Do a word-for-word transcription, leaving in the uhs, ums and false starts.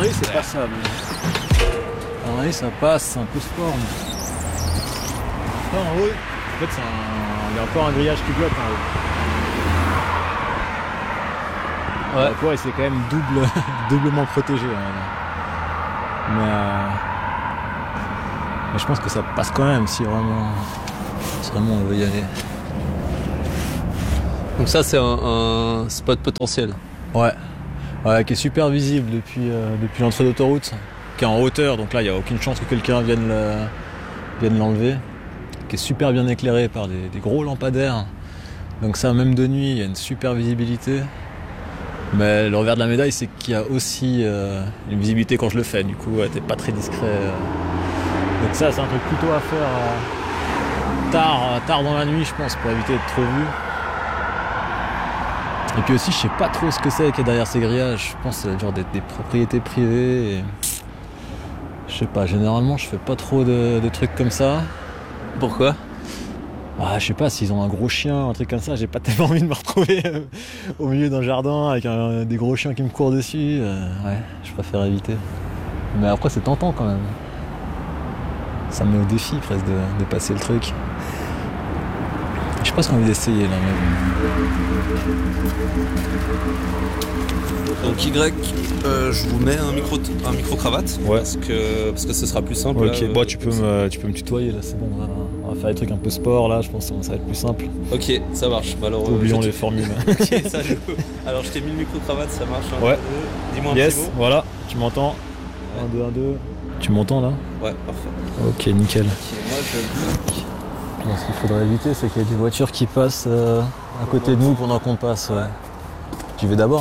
Paris, c'est passable. Paris, ça passe, c'est un peu sport. Mais... Là, en haut, en fait, c'est un... il y a encore un grillage qui bloque en haut. Ouais. Donc, ouais, c'est quand même double... doublement protégé. Hein. Mais, euh... mais je pense que ça passe quand même si vraiment, si vraiment on veut y aller. Donc ça, c'est un, un spot potentiel. Ouais. Ouais, qui est super visible depuis, euh, depuis l'entrée d'autoroute, qui est en hauteur, donc là il n'y a aucune chance que quelqu'un vienne, le, vienne l'enlever, qui est super bien éclairé par des, des gros lampadaires, donc ça même de nuit il y a une super visibilité, mais le revers de la médaille c'est qu'il y a aussi euh, une visibilité quand je le fais, du coup ouais, t'es pas très discret, euh. Donc ça c'est un truc plutôt à faire euh, tard, tard dans la nuit je pense, pour éviter d'être trop vu. Et puis aussi, je sais pas trop ce que c'est qu'il y a derrière ces grillages. Je pense que c'est genre des, des propriétés privées. Et... Je sais pas, généralement, je fais pas trop de, de trucs comme ça. Pourquoi ? Ah, je sais pas, s'ils ont un gros chien, un truc comme ça, j'ai pas tellement envie de me retrouver au milieu d'un jardin avec un, des gros chiens qui me courent dessus. Euh, ouais, je préfère éviter. Mais après, c'est tentant quand même. Ça me met au défi presque de, de passer le truc. Je sais pas si on a envie d'essayer là même. Donc Y, euh, je vous mets un micro, un micro cravate. Ouais. Parce que, parce que ce sera plus simple. Ok, là, bon, euh, tu, peux me, tu peux me tutoyer là, c'est bon. On va, on va faire des trucs un peu sport là, je pense que ça va être plus simple. Ok, ça marche. Bah, alors, Oublions euh, les te... formules. Ok, ça joue. Alors je t'ai mis le micro cravate, ça marche. Un, Ouais. deux. Dis-moi un Yes, petit mot. voilà, tu m'entends. Ouais. un, deux, un, deux. Tu m'entends là ? Ouais, parfait. Ok, nickel. Ok, moi je bloque. Bon, ce qu'il faudrait éviter, c'est qu'il y ait des voitures qui passent euh, à côté de nous pendant qu'on passe. Ouais. Tu veux d'abord ?